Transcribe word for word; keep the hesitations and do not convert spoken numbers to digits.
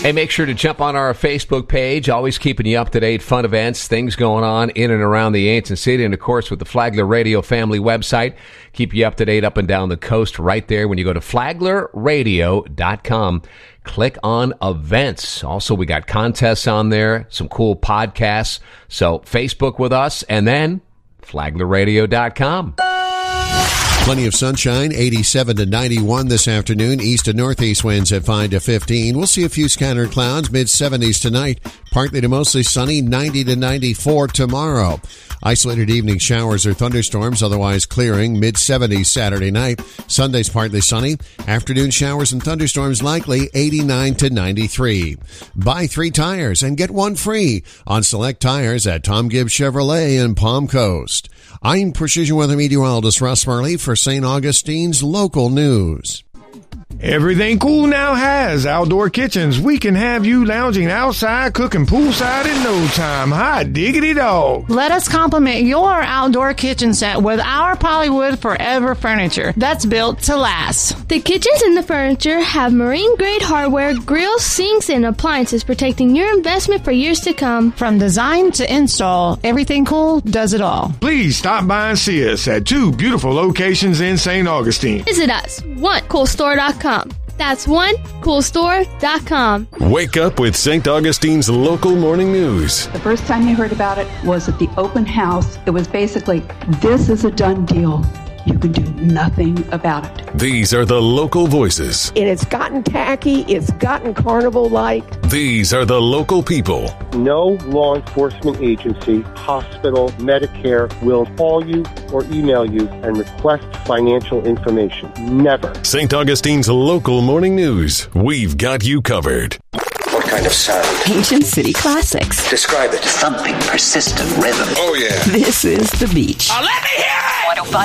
Hey, make sure to jump on our Facebook page. Always keeping you up to date, fun events, things going on in and around the Ancient City. And, of course, with the Flagler Radio family website, keep you up to date up and down the coast right there when you go to flagler radio dot com. Click on events. Also, we got contests on there, some cool podcasts. So Facebook with us, and then flagler radio dot com. Plenty of sunshine, eighty-seven to ninety-one this afternoon. East and northeast winds at five to fifteen. We'll see a few scattered clouds, mid-seventies tonight. Partly to mostly sunny, ninety to ninety-four tomorrow. Isolated evening showers or thunderstorms, otherwise clearing, mid-seventies Saturday night. Sunday's partly sunny. Afternoon showers and thunderstorms likely, eighty-nine to ninety-three. Buy three tires and get one free on select tires at Tom Gibbs Chevrolet in Palm Coast. I'm Precision Weather Meteorologist Russ Murley for Saint Augustine's Local News. Everything Cool now has outdoor kitchens. We can have you lounging outside, cooking poolside in no time. Hot diggity dog. Let us complement your outdoor kitchen set with our Polywood Forever furniture that's built to last. The kitchens and the furniture have marine-grade hardware, grills, sinks, and appliances protecting your investment for years to come. From design to install, Everything Cool does it all. Please stop by and see us at two beautiful locations in Saint Augustine. Visit us, one cool store dot com. That's one cool store dot com. Wake up with Saint Augustine's local morning news. The first time you heard about it was at the open house. It was basically, this is a done deal. You can do nothing about it. These are the local voices. It has gotten tacky. It's gotten carnival-like. These are the local people. No law enforcement agency, hospital, Medicare will call you or email you and request financial information. Never. Saint Augustine's local morning news. We've got you covered. What kind of sound? Ancient City Classics. Describe it. Thumping, persistent rhythm. Oh, yeah. This is The Beach. Oh, let me hear it!